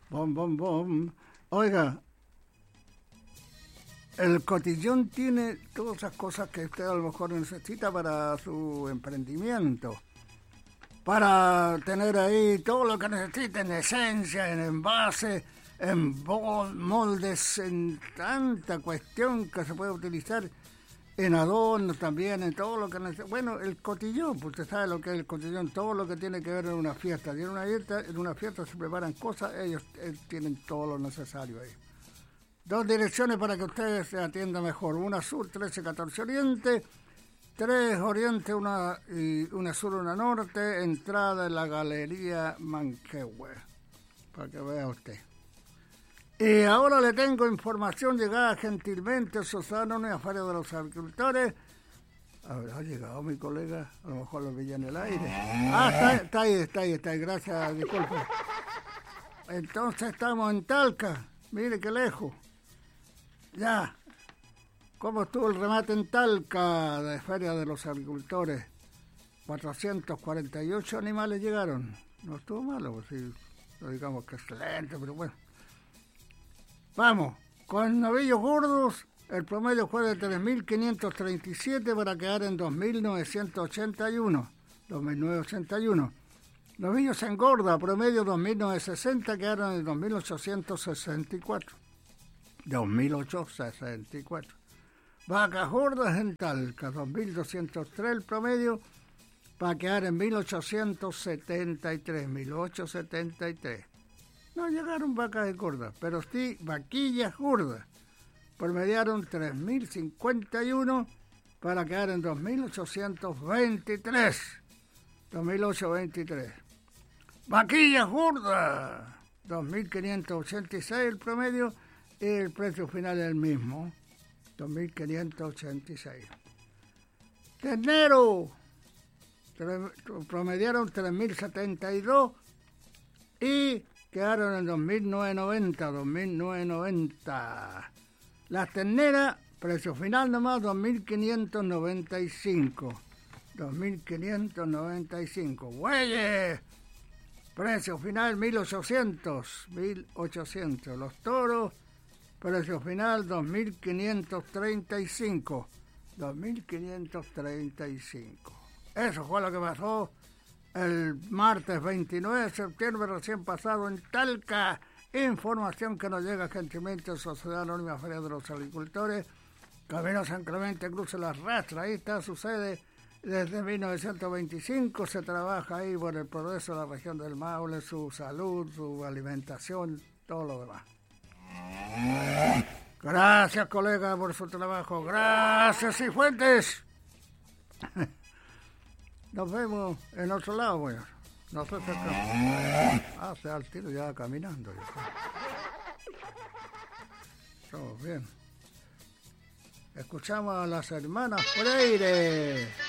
Bom, bom, bom. Oiga, el cotillón tiene todas esas cosas que usted a lo mejor necesita para su emprendimiento. Para tener ahí todo lo que necesita en esencia, en envase, en moldes, en tanta cuestión que se puede utilizar, en adornos también, en todo lo que necesita. Bueno, el cotillón, pues usted sabe lo que es el cotillón, todo lo que tiene que ver en una fiesta. Y en una fiesta se preparan cosas, ellos tienen todo lo necesario ahí. Dos direcciones para que ustedes se atienda mejor. Una sur, 1314 Oriente. 3 Oriente, una sur, una norte. Entrada en la Galería Manquehue. Para que vea usted. Y ahora le tengo información llegada gentilmente, Susana, a Feria de los Agricultores. A ver, ha llegado mi colega, a lo mejor lo veía en el aire. Está ahí, gracias, disculpe. Entonces estamos en Talca, mire qué lejos. Ya, ¿cómo estuvo el remate en Talca de Feria de los Agricultores? 448 animales llegaron. No estuvo malo, pues sí, no digamos que excelente, pero bueno. Vamos, con novillos gordos, el promedio fue de 3.537 para quedar en 2.981. Novillos en gorda, promedio 2.960, quedaron en 2.864. 2.864. Vacas gordas en Talca, 2.203 el promedio, para quedar en 1.873. No llegaron vacas gordas, pero sí vaquillas gordas. Promediaron 3.051 para quedar en 2.823. 2.823. Vaquillas gordas, 2.586 el promedio y el precio final es el mismo, 2.586. Ternero, promediaron 3.072 y quedaron en 2.990. Las terneras, precio final nomás, 2.595. 2.595. Bueyes, precio final 1.800. Los toros, precio final 2.535. 2.535. Eso fue lo que pasó el martes 29 de septiembre, recién pasado en Talca. Información que nos llega gentilmente a Sociedad Anónima Feria de los Agricultores. Camino San Clemente, cruce Las Rastras. Ahí está, sucede desde 1925. Se trabaja ahí por el progreso de la región del Maule, su salud, su alimentación, todo lo demás. Gracias, colega, por su trabajo. Gracias, Cifuentes. Nos vemos en otro lado, bueno. No sé si se da el tiro ya caminando. Estamos bien. Escuchamos a las hermanas Freire.